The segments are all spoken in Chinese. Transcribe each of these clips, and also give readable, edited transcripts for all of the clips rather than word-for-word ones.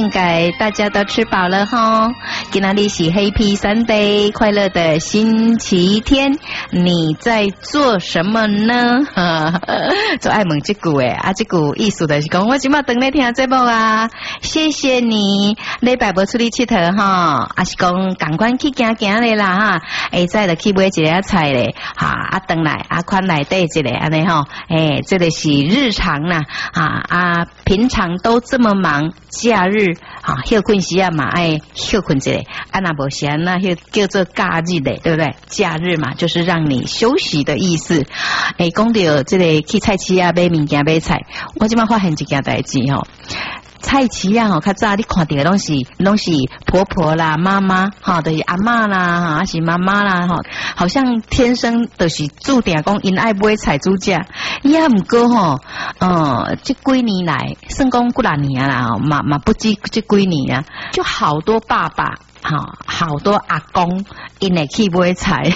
应该大家都吃饱了哈，今天你是 Happy Sunday 快乐的星期天，你在做什么呢？就爱问这句诶，这句意思就是讲，我今麦等你听节目啊，谢谢你，礼拜无出去佚佗哈，是讲赶快去行行咧啦哈，再就去买一个菜咧，等来款内底一个安尼吼，这个是日常啦，平常都这么忙，假日休困时嘛爱休困一下，那无时那叫做假日的，对不对？假日嘛，就是让你休息的意思。讲到这个去菜市啊买物件买菜，我今麦发现一件代志吼。菜市啊，较早你看到的拢是婆婆啦、妈妈，就是阿嬷啦，还是妈妈啦，好像天生就是注定讲因爱买菜煮食。也毋过这几年来，算讲几年啦，嘛不止这几年啊，就好多爸爸。好多阿公因会去买菜，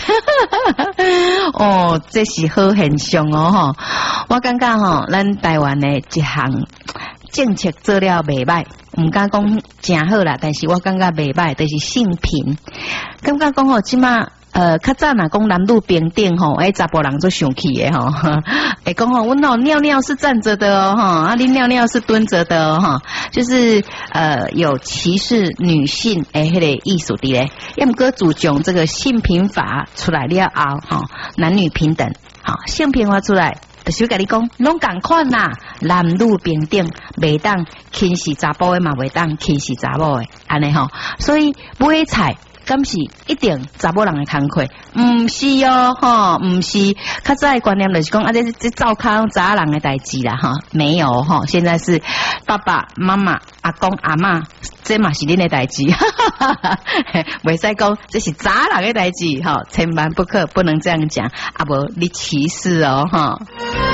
这是好现象哦。我感觉咱台湾的一项政策做了袂歹，唔敢讲真好啦，但是我感觉袂歹，就是性平。感觉讲即马较早若讲男女平等查甫人做生气的会讲阮尿尿是站着的哦你尿尿是蹲着的哦就是有歧视女性迄个意思伫咧，要么个主张这个性平法出来了后男女平等性平法出来。就是甲你讲，拢共款啦，男女平等，袂当轻视查甫的嘛，袂当轻视查某的，安尼吼。所以买菜，敢是一定查某人的工课，唔是哦，唔是。较早的观念就是讲，这照看查人的代志啦，没有现在是爸爸妈妈、阿公阿嬷，这嘛是恁的代志，袂使讲这是查人的代志，千万不能这样讲，无你歧视哦，